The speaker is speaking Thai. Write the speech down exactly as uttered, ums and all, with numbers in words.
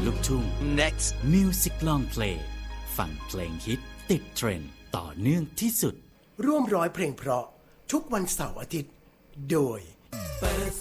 ลูกทุ่ง next Music Long Play ฟังเพลงฮิตติดเทรนด์ต่อเนื่องที่สุดร่วมร้อยเพลงเพราะทุกวันเสาร์อาทิตย์โดย